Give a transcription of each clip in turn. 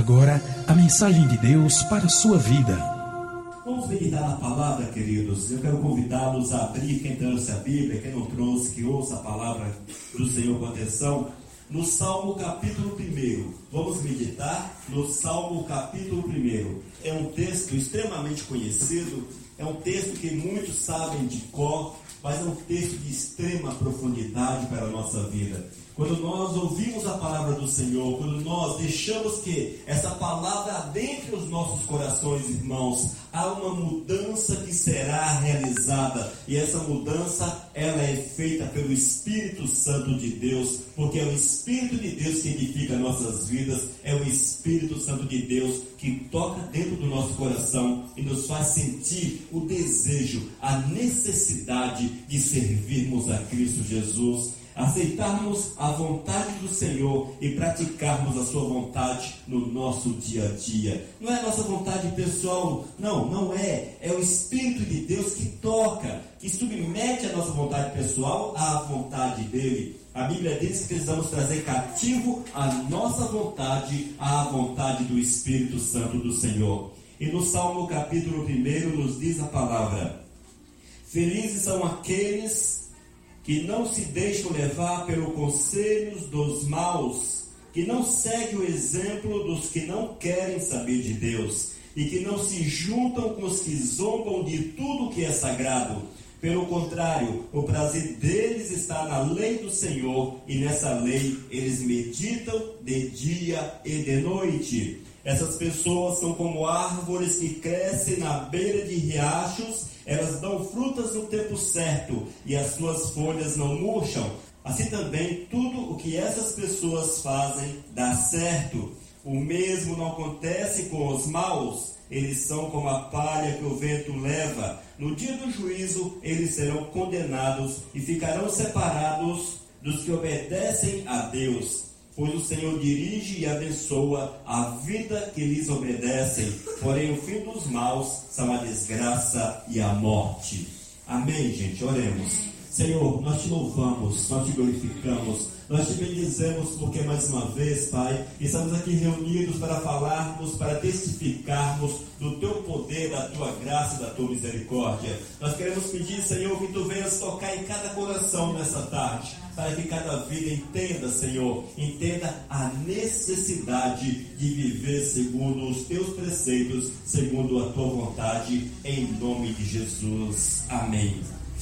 agora a mensagem de Deus para a sua vida. Vamos meditar na palavra, queridos. Eu quero convidá-los a abrir, quem trouxe a Bíblia, quem não trouxe, que ouça a palavra do Senhor com atenção, no Salmo capítulo 1. Vamos meditar no Salmo capítulo 1. É um texto extremamente conhecido, é um texto que muitos sabem de cor, mas é um texto de extrema profundidade para a nossa vida. Quando nós ouvimos a palavra do Senhor, quando nós deixamos que essa palavra adentre os nossos corações, irmãos, há uma mudança que será realizada. E essa mudança, ela é feita pelo Espírito Santo de Deus, porque é o Espírito de Deus que edifica nossas vidas, é o Espírito Santo de Deus que toca dentro do nosso coração e nos faz sentir o desejo, a necessidade de servirmos a Cristo Jesus, aceitarmos a vontade do Senhor e praticarmos a sua vontade no nosso dia a dia. Não é a nossa vontade pessoal, não é. É o Espírito de Deus que toca, que submete a nossa vontade pessoal à vontade dele. A Bíblia diz que precisamos trazer cativo a nossa vontade à vontade do Espírito Santo do Senhor. E no Salmo capítulo 1 nos diz a palavra: felizes são aqueles que não se deixam levar pelo conselho dos maus, que não seguem o exemplo dos que não querem saber de Deus, e que não se juntam com os que zombam de tudo que é sagrado. Pelo contrário, o prazer deles está na lei do Senhor, e nessa lei eles meditam de dia e de noite. Essas pessoas são como árvores que crescem na beira de riachos, elas dão frutas no tempo certo e as suas folhas não murcham. Assim também, tudo o que essas pessoas fazem dá certo. O mesmo não acontece com os maus. Eles são como a palha que o vento leva. No dia do juízo, eles serão condenados e ficarão separados dos que obedecem a Deus. Pois o Senhor dirige e abençoa a vida que lhes obedecem. Porém, o fim dos maus são a desgraça e a morte. Amém, gente? Oremos. Senhor, nós te louvamos, nós te glorificamos, nós te bendizemos porque mais uma vez, Pai, estamos aqui reunidos para falarmos, para testificarmos do teu poder, da tua graça e da tua misericórdia. Nós queremos pedir, Senhor, que tu venhas tocar em cada coração nessa tarde, para que cada vida entenda, Senhor, entenda a necessidade de viver segundo os teus preceitos, segundo a tua vontade, em nome de Jesus. Amém.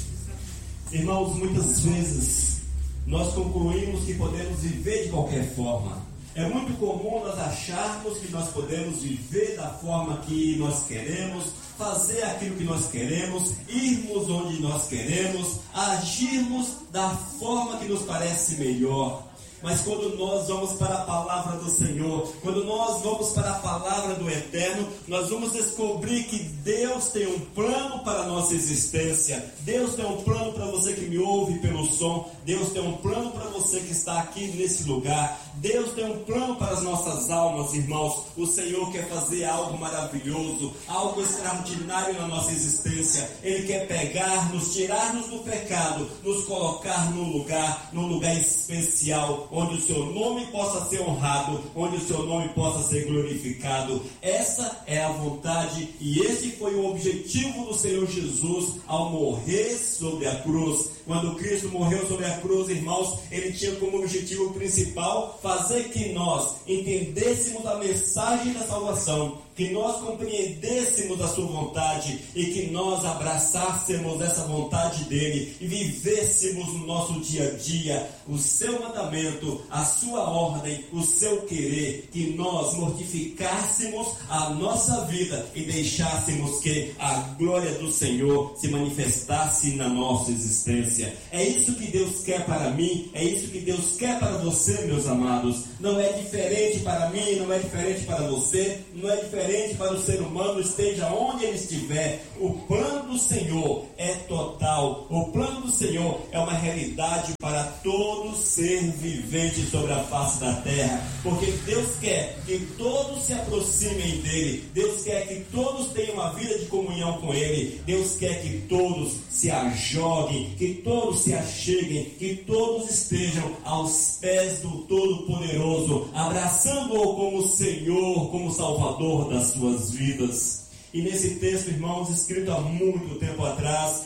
Irmãos, muitas vezes nós concluímos que podemos viver de qualquer forma. É muito comum nós acharmos que nós podemos viver da forma que nós queremos, fazer aquilo que nós queremos, irmos onde nós queremos, agirmos da forma que nos parece melhor. Mas quando nós vamos para a palavra do Senhor, quando nós vamos para a palavra do Eterno, nós vamos descobrir que Deus tem um plano para a nossa existência. Deus tem um plano para você que me ouve pelo som. Deus tem um plano para você que está aqui nesse lugar. Deus tem um plano para as nossas almas, irmãos. O Senhor quer fazer algo maravilhoso, algo extraordinário na nossa existência. Ele quer pegar-nos, tirar-nos do pecado, nos colocar num lugar especial, onde o seu nome possa ser honrado, onde o seu nome possa ser glorificado. Essa é a vontade e esse foi o objetivo do Senhor Jesus ao morrer sobre a cruz. Quando Cristo morreu sobre a cruz, irmãos, ele tinha como objetivo principal fazer que nós entendêssemos a mensagem da salvação, que nós compreendêssemos a sua vontade e que nós abraçássemos essa vontade dele e vivêssemos no nosso dia a dia o seu mandamento, a sua ordem, o seu querer, que nós mortificássemos a nossa vida e deixássemos que a glória do Senhor se manifestasse na nossa existência. É isso que Deus quer para mim, é isso que Deus quer para você, meus amados. Não é diferente para mim, não é diferente para você, não é diferente para o ser humano, esteja onde ele estiver. O plano do Senhor é total. O plano do Senhor é uma realidade para todo ser vivente sobre a face da terra, porque Deus quer que que todos se aproximem dele. Deus quer que todos tenham uma vida de comunhão com ele. Deus quer que todos se ajoguem, que todos se acheguem, que todos estejam aos pés do Todo-Poderoso, abraçando-o como Senhor, como Salvador das suas vidas. E nesse texto, irmãos, escrito há muito tempo atrás,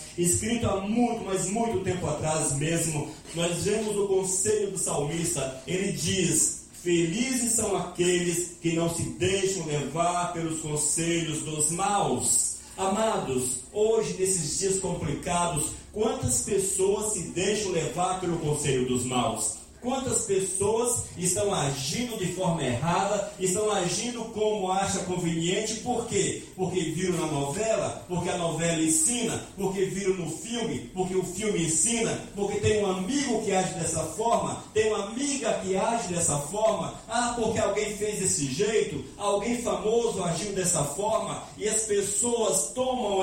mas muito tempo atrás mesmo, nós vemos o conselho do salmista. Ele diz: felizes são aqueles que não se deixam levar pelos conselhos dos maus. Amados, hoje, nesses dias complicados, quantas pessoas se deixam levar pelo conselho dos maus? Quantas pessoas estão agindo de forma errada, estão agindo como acha conveniente? Por quê? Porque viram na novela, porque a novela ensina, porque viram no filme, porque o filme ensina, porque tem um amigo que age dessa forma, tem uma amiga que age dessa forma, porque alguém fez desse jeito, alguém famoso agiu dessa forma, e as pessoas tomam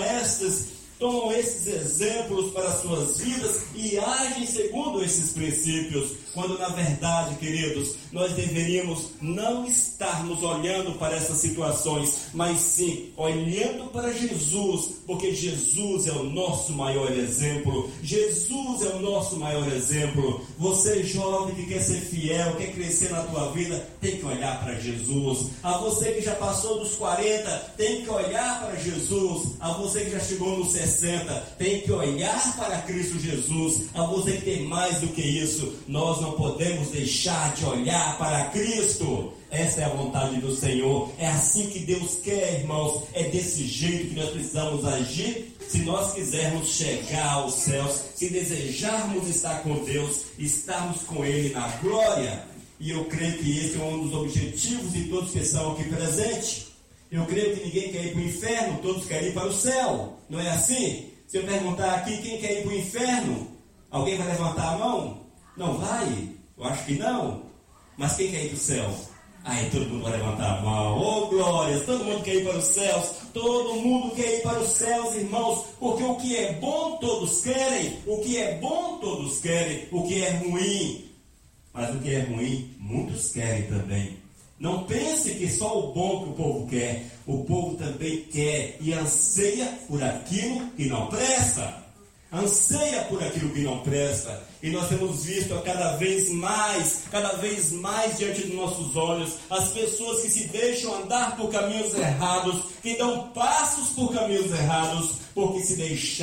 esses exemplos para suas vidas e agem segundo esses princípios, quando na verdade, queridos, nós deveríamos não estarmos olhando para essas situações, mas sim olhando para Jesus, porque Jesus é o nosso maior exemplo. Jesus é o nosso maior exemplo. Você jovem que quer ser fiel, quer crescer na tua vida, tem que olhar para Jesus. A você que já passou dos 40, tem que olhar para Jesus. A você que já chegou nos 60, tem que olhar para Cristo Jesus. A você que tem mais do que isso, nós não podemos deixar de olhar para Cristo. Essa é a vontade do Senhor. É assim que Deus quer, irmãos. É desse jeito que nós precisamos agir se nós quisermos chegar aos céus, se desejarmos estar com Deus, estarmos com Ele na glória. E eu creio que esse é um dos objetivos de todos que estão aqui presentes. Eu creio que ninguém quer ir para o inferno, todos querem ir para o céu. Não é assim? Se eu perguntar aqui quem quer ir para o inferno, alguém vai levantar a mão? Não vai? Eu acho que não. Mas quem quer ir para o céu? Todo mundo vai levantar a mão. Oh, glórias! Todo mundo quer ir para os céus. Todo mundo quer ir para os céus, irmãos. Porque o que é bom todos querem. O que é bom todos querem. O que é ruim. Mas o que é ruim, muitos querem também. Não pense que só o bom que o povo quer. O povo também quer e anseia por aquilo que não presta. Anseia por aquilo que não presta. E nós temos visto cada vez mais diante dos nossos olhos, as pessoas que se deixam andar por caminhos errados, que dão passos por caminhos errados, porque se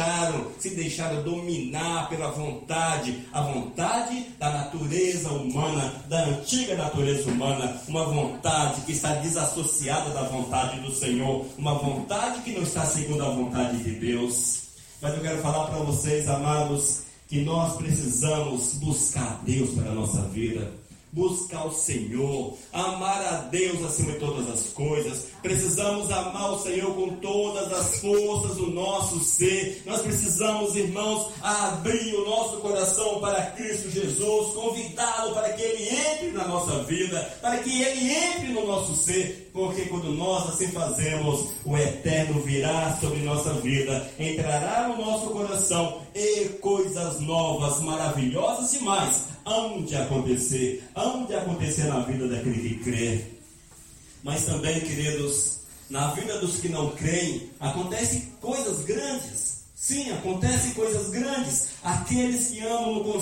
deixaram dominar pela vontade, a vontade da natureza humana, da antiga natureza humana, uma vontade que está desassociada da vontade do Senhor, uma vontade que não está segundo a vontade de Deus. Mas eu quero falar para vocês, amados, que nós precisamos buscar Deus para a nossa vida, buscar o Senhor, amar a Deus acima de todas as coisas. Precisamos amar o Senhor com todas as forças do nosso ser. Nós precisamos, irmãos, abrir o nosso coração para Cristo Jesus, convidá-lo para que Ele entre na nossa vida, para que Ele entre no nosso ser, porque quando nós assim fazemos, o Eterno virá sobre nossa vida, entrará no nosso coração e coisas novas, maravilhosas demais hão de acontecer na vida daquele que crê. Mas também, queridos, na vida dos que não creem, acontecem coisas grandes. Sim, acontecem coisas grandes. Aqueles que andam no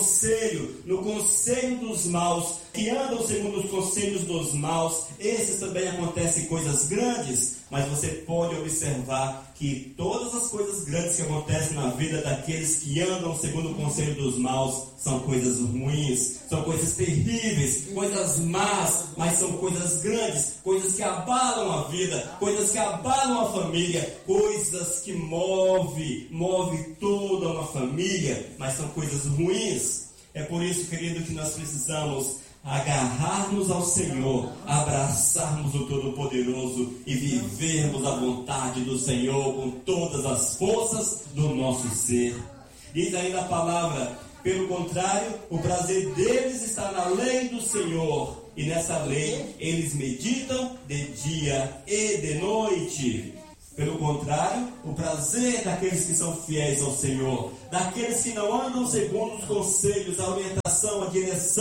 conselho dos maus, que andam segundo os conselhos dos maus, esses também acontecem coisas grandes. Mas você pode observar que todas as coisas grandes que acontecem na vida daqueles que andam segundo o conselho dos maus são coisas ruins, são coisas terríveis, coisas más, mas são coisas grandes, coisas que abalam a vida, coisas que abalam a família, coisas que move toda uma família, mas são coisas ruins. É por isso, querido, que nós precisamos agarrarmos ao Senhor, abraçarmos o Todo-Poderoso e vivermos a vontade do Senhor com todas as forças do nosso ser. Diz ainda a palavra: pelo contrário, o prazer deles está na lei do Senhor, e nessa lei eles meditam de dia e de noite. Pelo contrário, o prazer daqueles que são fiéis ao Senhor, daqueles que não andam segundo os conselhos, a orientação, a direção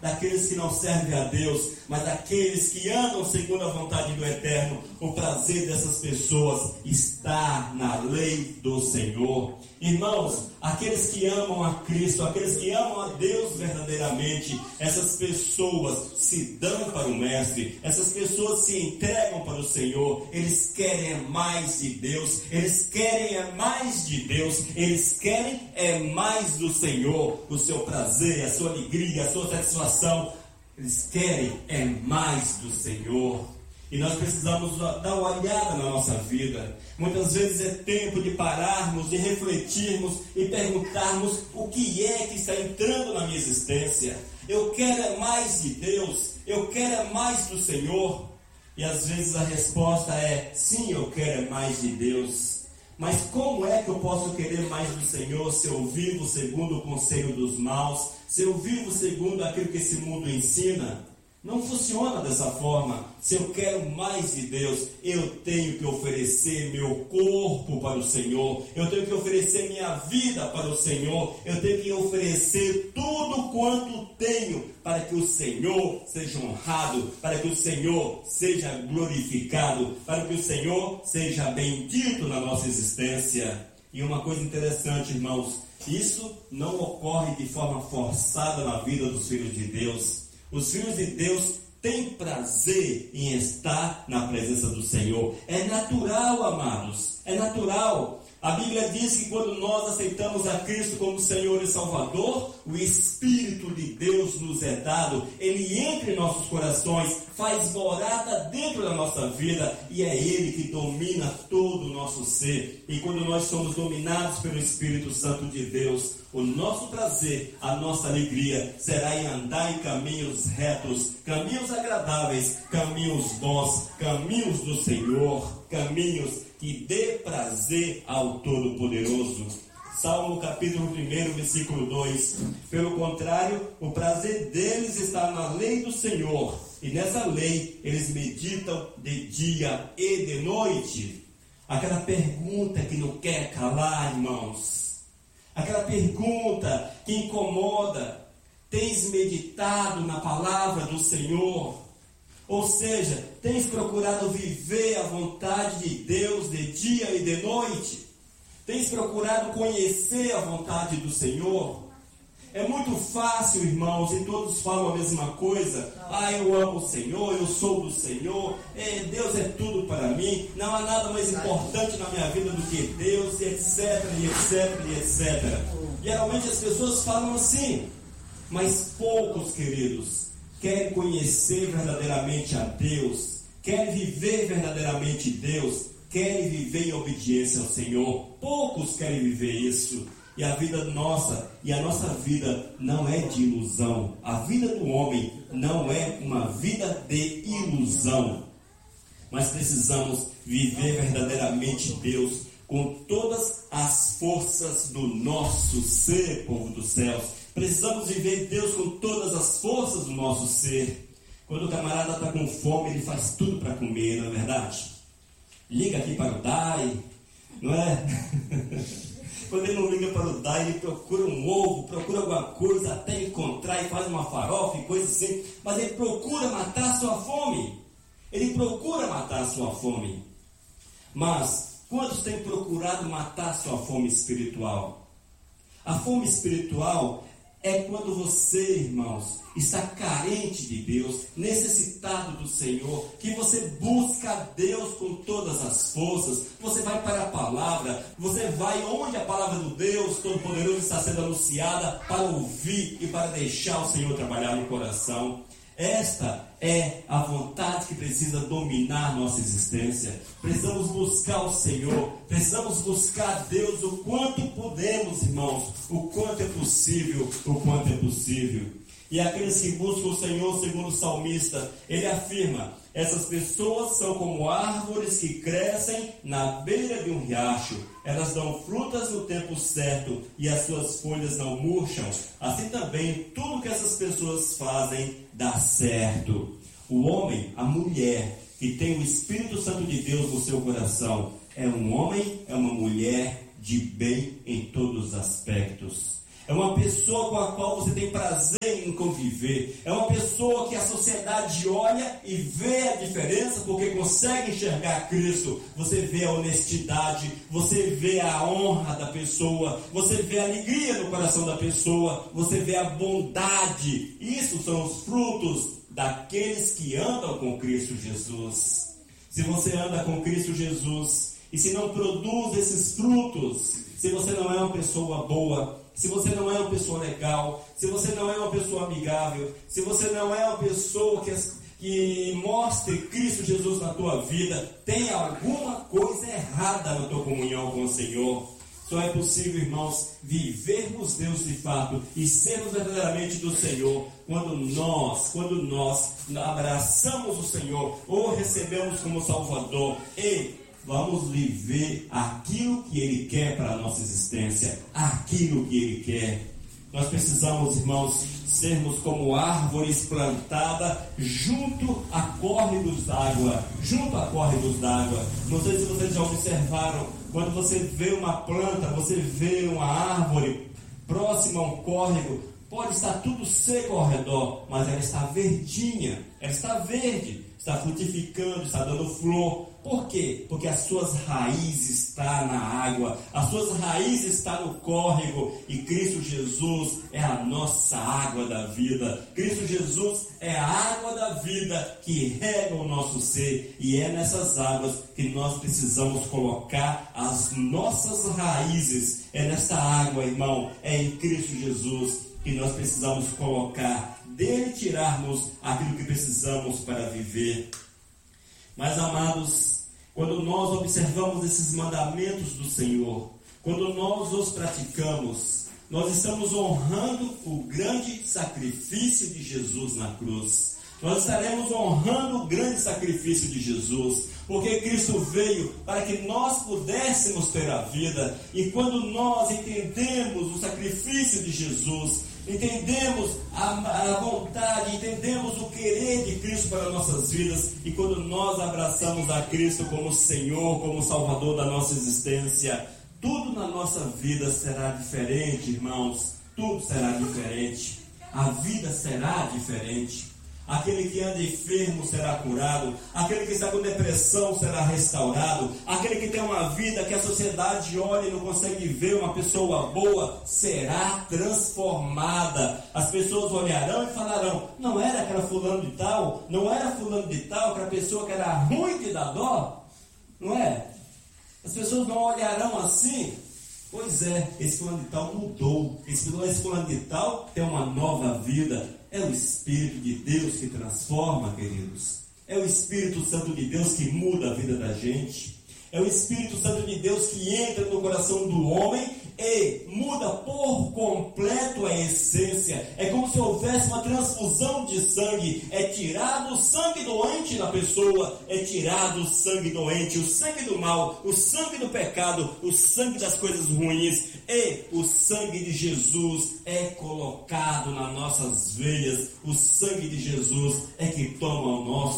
daqueles que não servem a Deus, mas daqueles que andam segundo a vontade do Eterno. O prazer dessas pessoas está na lei do Senhor. Irmãos, aqueles que amam a Cristo, aqueles que amam a Deus verdadeiramente, essas pessoas se dão para o Mestre, essas pessoas se entregam para o Senhor. Eles querem mais de Deus, eles querem mais de Deus, eles querem mais do Senhor, o seu prazer, a sua alegria, a sua satisfação. Eles querem mais do Senhor. E nós precisamos dar uma olhada na nossa vida. Muitas vezes é tempo de pararmos, de refletirmos e perguntarmos o que é que está entrando na minha existência. Eu quero mais de Deus, eu quero mais do Senhor. E às vezes a resposta é: sim, eu quero mais de Deus. Mas como é que eu posso querer mais do Senhor se eu vivo segundo o conselho dos maus, se eu vivo segundo aquilo que esse mundo ensina? Não funciona dessa forma. Se eu quero mais de Deus, eu tenho que oferecer meu corpo para o Senhor, eu tenho que oferecer minha vida para o Senhor, eu tenho que oferecer tudo quanto tenho para que o Senhor seja honrado, para que o Senhor seja glorificado, para que o Senhor seja bendito na nossa existência. E uma coisa interessante, irmãos, isso não ocorre de forma forçada na vida dos filhos de Deus. Os filhos de Deus têm prazer em estar na presença do Senhor. É natural, amados. É natural. A Bíblia diz que quando nós aceitamos a Cristo como Senhor e Salvador, o Espírito de Deus nos é dado. Ele entra em nossos corações, faz morada dentro da nossa vida, e é Ele que domina todo o nosso ser. E quando nós somos dominados pelo Espírito Santo de Deus, o nosso prazer, a nossa alegria será em andar em caminhos retos, caminhos agradáveis, caminhos bons, caminhos do Senhor, caminhos que dê prazer ao Todo-Poderoso. Salmo capítulo 1, versículo 2. Pelo contrário, o prazer deles está na lei do Senhor, e nessa lei eles meditam de dia e de noite. Aquela pergunta que não quer calar, irmãos. Aquela pergunta que incomoda: tens meditado na palavra do Senhor? Ou seja, tens procurado viver a vontade de Deus de dia e de noite? Tens procurado conhecer a vontade do Senhor? É muito fácil, irmãos, e todos falam a mesma coisa. Eu amo o Senhor, eu sou do Senhor, Deus é tudo para mim, não há nada mais importante na minha vida do que Deus, e etc, e etc, e etc. Geralmente as pessoas falam assim, mas poucos, queridos, querem conhecer verdadeiramente a Deus, querem viver verdadeiramente Deus, querem viver em obediência ao Senhor. Poucos querem viver isso. E a vida nossa, e a nossa vida não é de ilusão. A vida do homem não é uma vida de ilusão. Mas precisamos viver verdadeiramente Deus com todas as forças do nosso ser, povo dos céus. Precisamos viver Deus com todas as forças do nosso ser. Quando o camarada está com fome, ele faz tudo para comer, não é verdade? Liga aqui para o DAI, não é? Quando ele não liga para o DAI, ele procura um ovo, procura alguma coisa até encontrar e faz uma farofa e coisa assim. Mas ele procura matar a sua fome. Ele procura matar a sua fome. Mas quantos têm procurado matar a sua fome espiritual? A fome espiritual é quando você, irmãos, está carente de Deus, necessitado do Senhor, que você busca Deus com todas as forças. Você vai para a palavra, você vai onde a palavra do Deus Todo-Poderoso está sendo anunciada, para ouvir e para deixar o Senhor trabalhar no coração. Esta é a vontade que precisa dominar nossa existência. Precisamos buscar o Senhor, precisamos buscar Deus o quanto podemos, irmãos, o quanto é possível, o quanto é possível. E aqueles que buscam o Senhor, segundo o salmista, ele afirma: essas pessoas são como árvores que crescem na beira de um riacho. Elas dão frutas no tempo certo e as suas folhas não murcham. Assim também, tudo que essas pessoas fazem dá certo. O homem, a mulher que tem o Espírito Santo de Deus no seu coração, é um homem, é uma mulher de bem em todos os aspectos. É uma pessoa com a qual você tem prazer em conviver. É uma pessoa que a sociedade olha e vê a diferença porque consegue enxergar Cristo. Você vê a honestidade, você vê a honra da pessoa, você vê a alegria no coração da pessoa, você vê a bondade. Isso são os frutos daqueles que andam com Cristo Jesus. Se você anda com Cristo Jesus e se não produz esses frutos, se você não é uma pessoa boa, se você não é uma pessoa legal, se você não é uma pessoa amigável, se você não é uma pessoa que mostre Cristo Jesus na tua vida, tem alguma coisa errada na tua comunhão com o Senhor. Só é possível, irmãos, vivermos Deus de fato e sermos verdadeiramente do Senhor quando nós abraçamos o Senhor ou recebemos como Salvador e vamos viver aquilo que Ele quer para a nossa existência, aquilo que Ele quer. Nós precisamos, irmãos, sermos como árvores plantadas junto a córregos d'água, Não sei se vocês já observaram, quando você vê uma planta, você vê uma árvore próxima a um córrego, pode estar tudo seco ao redor, mas ela está verdinha, ela está verde, está frutificando, está dando flor. Por quê? Porque as suas raízes estão na água, as suas raízes estão no córrego, e Cristo Jesus é a nossa água da vida. Cristo Jesus é a água da vida que rega o nosso ser, e é nessas águas que nós precisamos colocar as nossas raízes. É nessa água, irmão, é em Cristo Jesus que nós precisamos colocar, dele tirarmos aquilo que precisamos para viver. Mas, amados, quando nós observamos esses mandamentos do Senhor, quando nós os praticamos, nós estamos honrando o grande sacrifício de Jesus na cruz. Nós estaremos honrando o grande sacrifício de Jesus, porque Cristo veio para que nós pudéssemos ter a vida. E quando nós entendemos o sacrifício de Jesus, entendemos a vontade, entendemos o querer de Cristo para nossas vidas, e quando nós abraçamos a Cristo como Senhor, como Salvador da nossa existência, tudo na nossa vida será diferente, irmãos. Tudo será diferente. A vida será diferente. Aquele que anda enfermo será curado, aquele que está com depressão será restaurado, aquele que tem uma vida que a sociedade olha e não consegue ver, uma pessoa boa, será transformada. As pessoas olharão e falarão: não era aquela fulano de tal, aquela pessoa que era ruim de dar dó, não é? As pessoas não olharão assim. Pois é, esse fulano de tal mudou, esse fulano de tal tem uma nova vida. É o Espírito de Deus que transforma, queridos. É o Espírito Santo de Deus que muda a vida da gente. É o Espírito Santo de Deus que entra no coração do homem e muda por completo a essência. É como se houvesse uma transfusão de sangue. É tirado o sangue doente da pessoa, é tirado o sangue doente, o sangue do mal, o sangue do pecado, o sangue das coisas ruins, e o sangue de Jesus é colocado nas nossas veias. O sangue de Jesus é que toma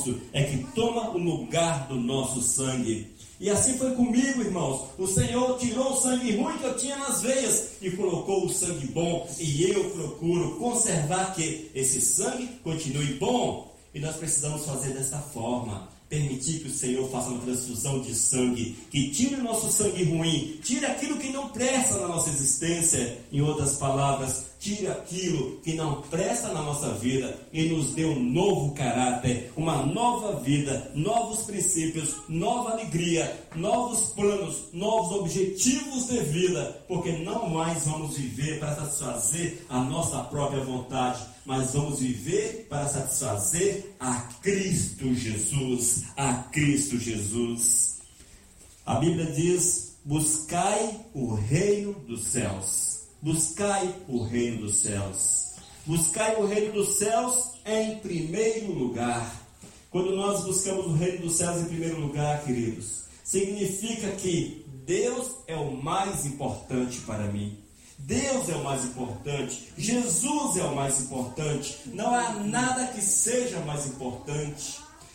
o lugar do nosso sangue. E assim foi comigo, irmãos. O Senhor tirou o sangue ruim que eu tinha nas veias e colocou o sangue bom. E eu procuro conservar que esse sangue continue bom. E nós precisamos fazer desta forma. Permitir que o Senhor faça uma transfusão de sangue, que tire o nosso sangue ruim, tire aquilo que não presta na nossa existência. Em outras palavras, tire aquilo que não presta na nossa vida e nos dê um novo caráter, uma nova vida, novos princípios, nova alegria, novos planos, novos objetivos de vida, porque não mais vamos viver para satisfazer a nossa própria vontade, mas vamos viver para satisfazer a Cristo Jesus, a Cristo Jesus. A Bíblia diz: buscai o reino dos céus. Buscai o reino dos céus. Buscai o reino dos céus em primeiro lugar. Quando nós buscamos o reino dos céus em primeiro lugar, queridos, significa que Deus é o mais importante para mim. Deus é o mais importante. Jesus é o mais importante. Não há nada que seja mais importante.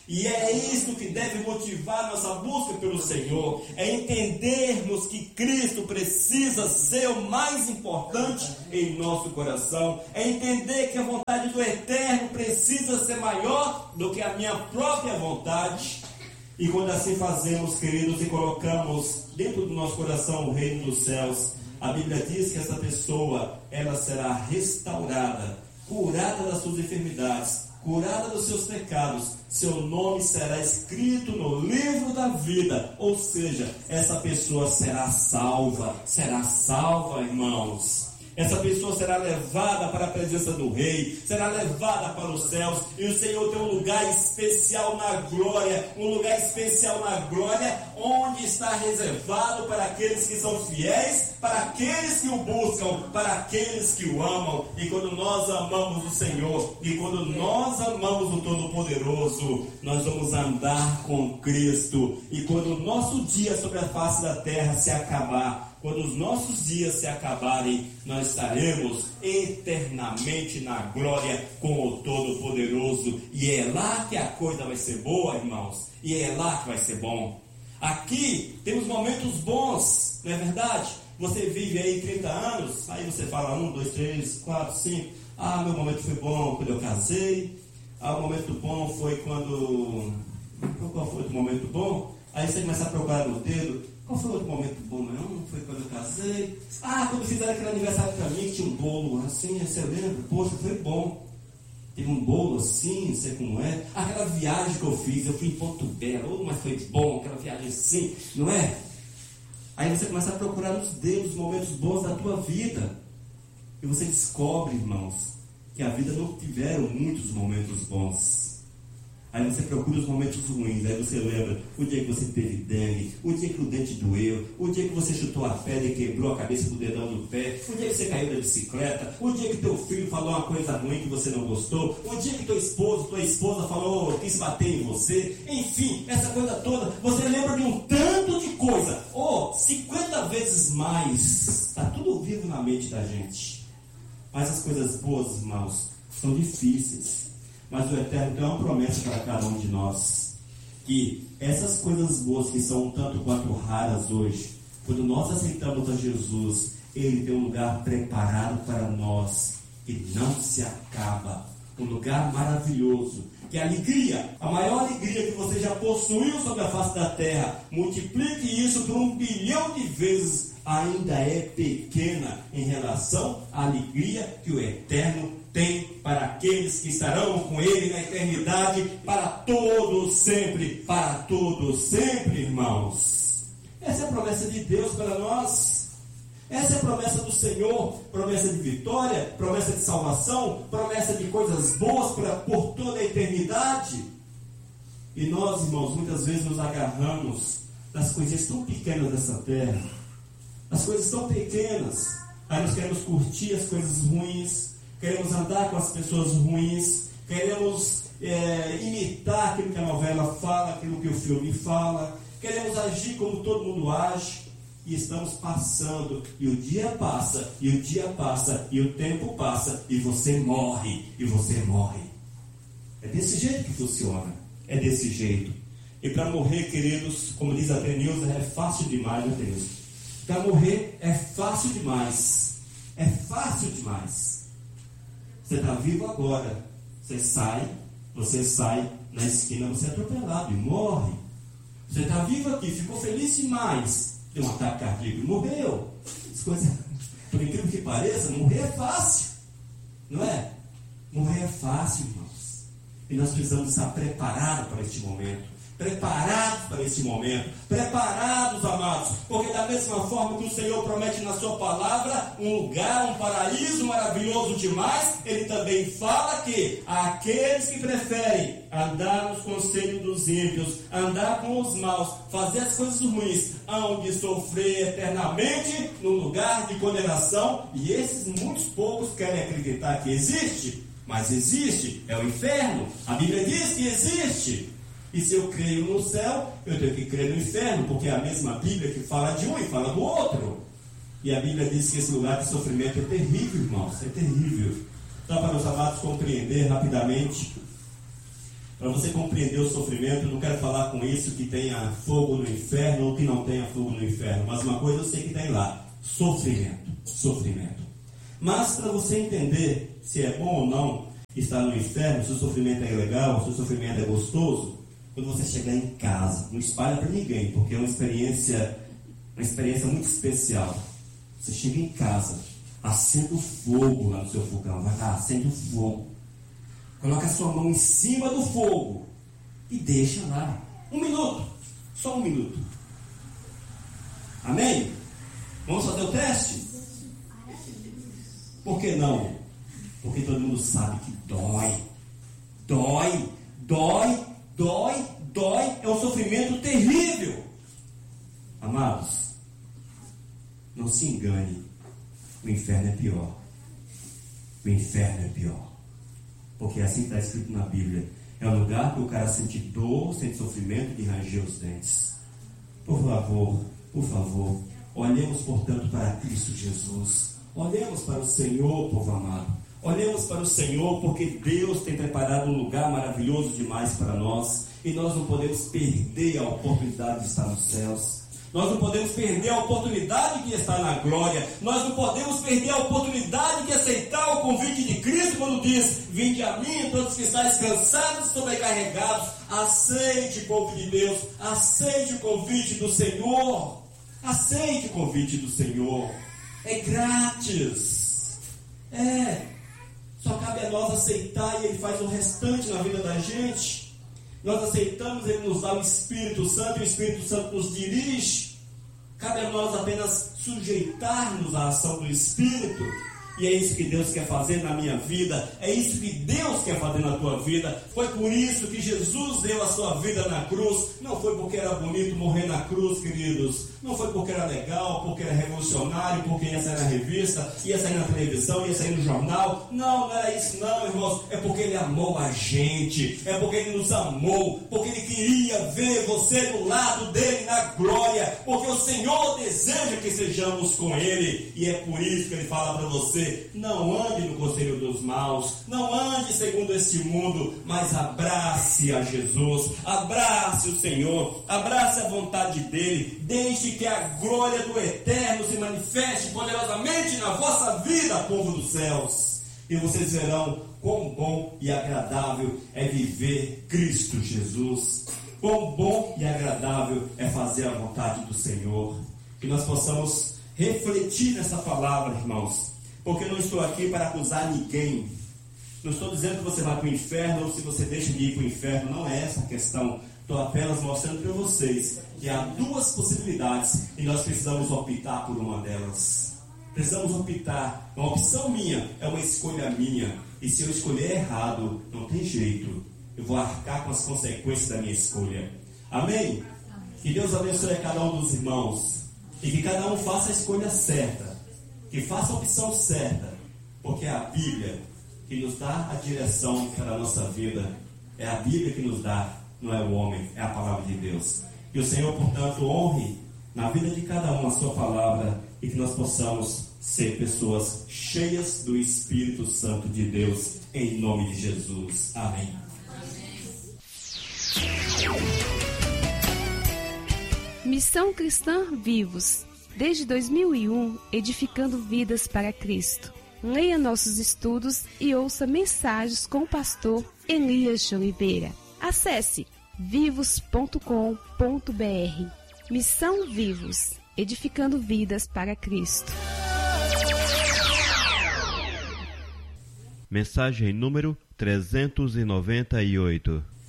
E é isso que deve motivar nossa busca pelo Senhor. É entendermos que Cristo precisa ser o mais importante em nosso coração. É entender que a vontade do Eterno precisa ser maior do que a minha própria vontade. E quando assim fazemos, queridos, e colocamos dentro do nosso coração o reino dos céus, a Bíblia diz que essa pessoa, ela será restaurada, curada das suas enfermidades, curada dos seus pecados, seu nome será escrito no livro da vida, ou seja, essa pessoa será salva, irmãos. Essa pessoa será levada para a presença do Rei, será levada para os céus, e o Senhor tem um lugar especial na glória, onde está reservado para aqueles que são fiéis, para aqueles que o buscam, para aqueles que o amam. E quando nós amamos o Senhor, e quando nós amamos o Todo-Poderoso, nós vamos andar com Cristo. E quando o nosso dia sobre a face da terra se acabar, quando os nossos dias se acabarem, nós estaremos eternamente na glória com o Todo-Poderoso. E é lá que a coisa vai ser boa, irmãos. E é lá que vai ser bom. Aqui temos momentos bons, não é verdade? Você vive aí 30 anos, aí você fala 1, 2, 3, 4, 5. Ah, meu momento foi bom quando eu casei. Ah, o momento bom foi quando... Qual foi o momento bom? Aí você começa a procurar no dedo. Qual foi o outro momento bom? Não foi quando eu casei. Ah, quando fizeram aquele aniversário para mim, que tinha um bolo assim, você lembra? Poxa, foi bom. Teve um bolo assim, não sei como é. Aquela viagem que eu fui em Porto Belo, mas foi bom, aquela viagem assim, não é? Aí você começa a procurar nos dedos os momentos bons da tua vida. E você descobre, irmãos, que a vida não tiveram muitos momentos bons. Aí você procura os momentos ruins, aí você lembra o dia que você teve dengue, o dia que o dente doeu, o dia que você chutou a pedra e quebrou a cabeça do dedão do pé, o dia que você caiu da bicicleta, o dia que teu filho falou uma coisa ruim que você não gostou, o dia que teu esposo, tua esposa falou, quis bater em você, enfim, essa coisa toda, você lembra de um tanto de coisa, 50 vezes mais, está tudo vivo na mente da gente. Mas as coisas boas, irmãos, são difíceis. Mas o Eterno tem uma promessa para cada um de nós, que essas coisas boas que são um tanto quanto raras hoje, quando nós aceitamos a Jesus, Ele tem um lugar preparado para nós, que não se acaba, um lugar maravilhoso, que a alegria, a maior alegria que você já possuiu sobre a face da terra, multiplique isso por 1 bilhão de vezes, ainda é pequena em relação à alegria que o Eterno tem para aqueles que estarão com Ele na eternidade, para todos sempre, irmãos. Essa é a promessa de Deus para nós. Essa é a promessa do Senhor, promessa de vitória, promessa de salvação, promessa de coisas boas por toda a eternidade. E nós, irmãos, muitas vezes nos agarramos das coisas tão pequenas dessa terra, as coisas tão pequenas. Aí nós queremos curtir as coisas ruins, queremos andar com as pessoas ruins, queremos imitar aquilo que a novela fala, aquilo que o filme fala, queremos agir como todo mundo age, e estamos passando, e o dia passa, e o tempo passa, e você morre. É desse jeito que funciona, é desse jeito. E para morrer, queridos, como diz a Denilza, é fácil demais, meu Deus. Para morrer é fácil demais, Você está vivo agora, você sai na esquina, você é atropelado e morre. Você está vivo aqui, ficou feliz demais, deu um ataque cardíaco e morreu. As coisas, por incrível que pareça, morrer é fácil, não é? Morrer é fácil, irmãos. E nós precisamos estar preparados para este momento. Preparados, amados, porque da mesma forma que o Senhor promete na sua palavra um lugar, um paraíso maravilhoso demais, Ele também fala que aqueles que preferem andar nos conselhos dos ímpios, andar com os maus, fazer as coisas ruins, hão de sofrer eternamente no lugar de condenação. E esses muitos poucos querem acreditar que existe, mas existe, é o inferno. A Bíblia diz que existe. E se eu creio no céu, eu tenho que crer no inferno, porque é a mesma Bíblia que fala de um e fala do outro. E a Bíblia diz que esse lugar de sofrimento é terrível, irmãos, é terrível. Então, para os amados compreender rapidamente, Para você compreender o sofrimento, eu não quero falar com isso que tenha fogo no inferno ou que não tenha fogo no inferno. Mas uma coisa eu sei que tem lá: sofrimento. Sofrimento. Mas para você entender se é bom ou não estar no inferno, se o sofrimento é legal, se o sofrimento é gostoso, quando você chegar em casa, não espalha para ninguém, porque é uma experiência muito especial. Você chega em casa, acende o fogo lá no seu fogão, vai lá, acende o fogo. Coloca a sua mão em cima do fogo e deixa lá. 1 minuto. Só 1 minuto. Amém? Vamos fazer o teste? Por que não? Porque todo mundo sabe que dói. Dói, dói, dói, dói. É um sofrimento terrível. Amados, não se engane. O inferno é pior. O inferno é pior. Porque assim está escrito na Bíblia. É um lugar que o cara sente dor, sente sofrimento de ranger os dentes. Por favor, olhemos, portanto, para Cristo Jesus. Olhemos para o Senhor, povo amado. Olhemos para o Senhor, porque Deus tem preparado um lugar maravilhoso demais para nós. E nós não podemos perder a oportunidade de estar nos céus. Nós não podemos perder a oportunidade de estar na glória. Nós não podemos perder a oportunidade de aceitar o convite de Cristo quando diz: vinde a mim, todos que estáis cansados e sobrecarregados. Aceite, povo de Deus, aceite o convite do Senhor. Aceite o convite do Senhor. É grátis. Só cabe a nós aceitar e Ele faz o restante na vida da gente. Nós aceitamos, Ele nos dá o Espírito Santo e o Espírito Santo nos dirige. Cabe a nós apenas sujeitar-nos à ação do Espírito. E é isso que Deus quer fazer na minha vida. É isso que Deus quer fazer na tua vida. Foi por isso que Jesus deu a sua vida na cruz. Não foi porque era bonito morrer na cruz, queridos. Não foi porque era legal, porque era revolucionário, porque ia sair na revista, ia sair na televisão, ia sair no jornal. Não era isso não, irmãos. É porque Ele amou a gente. É porque Ele nos amou. Porque Ele queria ver você do lado dEle na glória. Porque o Senhor deseja que sejamos com Ele. E é por isso que Ele fala para você: não ande no conselho dos maus, não ande segundo este mundo, mas abrace a Jesus, abrace o Senhor, abrace a vontade dEle, deixe que a glória do Eterno se manifeste poderosamente na vossa vida, povo dos céus, e vocês verão quão bom e agradável é viver Cristo Jesus, quão bom e agradável é fazer a vontade do Senhor. Que nós possamos refletir nessa palavra, irmãos, porque eu não estou aqui para acusar ninguém. Não estou dizendo que você vai para o inferno ou se você deixa de ir para o inferno. Não é essa a questão. Estou apenas mostrando para vocês que há 2 possibilidades e nós precisamos optar por uma delas. Precisamos optar. Uma opção minha é uma escolha minha. E se eu escolher errado, não tem jeito. Eu vou arcar com as consequências da minha escolha. Amém? Que Deus abençoe a cada um dos irmãos. E que cada um faça a escolha certa. Que faça a opção certa, porque é a Bíblia que nos dá a direção para a nossa vida. É a Bíblia que nos dá, não é o homem, é a palavra de Deus. Que o Senhor, portanto, honre na vida de cada um a sua palavra e que nós possamos ser pessoas cheias do Espírito Santo de Deus, em nome de Jesus. Amém. Missão Cristã Vivos. Desde 2001, edificando vidas para Cristo. Leia nossos estudos e ouça mensagens com o pastor Elias de Oliveira. Acesse vivos.com.br. Missão Vivos, edificando vidas para Cristo. Mensagem número 398.